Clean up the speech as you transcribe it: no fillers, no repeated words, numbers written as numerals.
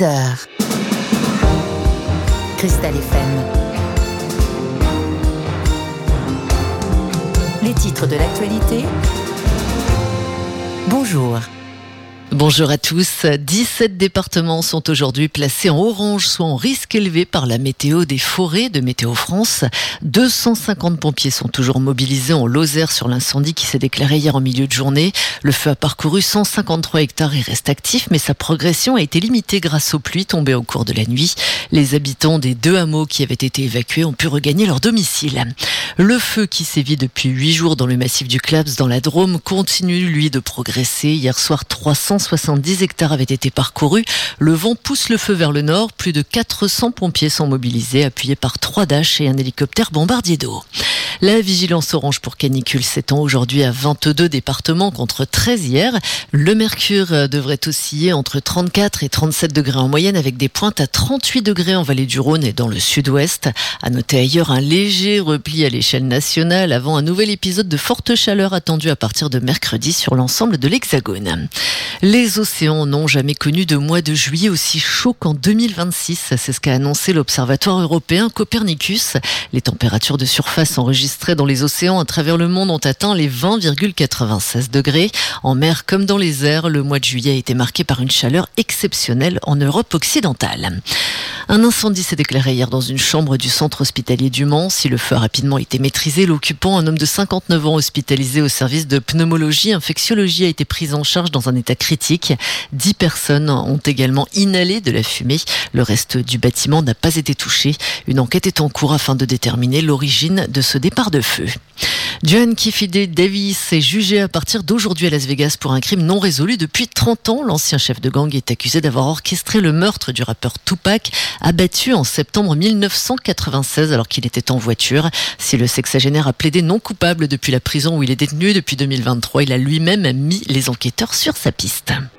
6h. Cristal FM. Les titres de l'actualité. Bonjour. Bonjour à tous. 17 départements sont aujourd'hui placés en orange, soit en risque élevé par la météo des forêts de Météo France. 250 pompiers sont toujours mobilisés en Lozère sur l'incendie qui s'est déclaré hier en milieu de journée. Le feu a parcouru 153 hectares et reste actif, mais sa progression a été limitée grâce aux pluies tombées au cours de la nuit. Les habitants des 2 hameaux qui avaient été évacués ont pu regagner leur domicile. Le feu qui sévit depuis 8 jours dans le massif du Claps dans la Drôme continue, lui, de progresser. Hier soir, 370 hectares avaient été parcourus. Le vent pousse le feu vers le nord. Plus de 400 pompiers sont mobilisés, appuyés par 3 Dash et un hélicoptère bombardier d'eau. La vigilance orange pour canicule s'étend aujourd'hui à 22 départements contre 13 hier. Le mercure devrait osciller entre 34 et 37 degrés en moyenne, avec des pointes à 38 degrés en vallée du Rhône et dans le sud-ouest. À noter ailleurs un léger repli à l'échelle nationale avant un nouvel épisode de forte chaleur attendu à partir de mercredi sur l'ensemble de l'Hexagone. Les océans n'ont jamais connu de mois de juillet aussi chaud qu'en 2026. C'est ce qu'a annoncé l'Observatoire européen Copernicus. Les températures de surface enregistrées dans les océans à travers le monde ont atteint les 20,96 degrés. En mer comme dans les airs, le mois de juillet a été marqué par une chaleur exceptionnelle en Europe occidentale. Un incendie s'est déclaré hier dans une chambre du centre hospitalier du Mans. Si le feu a rapidement été maîtrisé, l'occupant, un homme de 59 ans hospitalisé au service de pneumologie, infectiologie, a été pris en charge dans un état critique. 10 personnes ont également inhalé de la fumée. Le reste du bâtiment n'a pas été touché. Une enquête est en cours afin de déterminer l'origine de ce départ de feu. John Kifide Davis est jugé à partir d'aujourd'hui à Las Vegas pour un crime non résolu depuis 30 ans. L'ancien chef de gang est accusé d'avoir orchestré le meurtre du rappeur Tupac, abattu en septembre 1996 alors qu'il était en voiture. Si le sexagénaire a plaidé non coupable depuis la prison où il est détenu depuis 2023, il a lui-même mis les enquêteurs sur sa piste.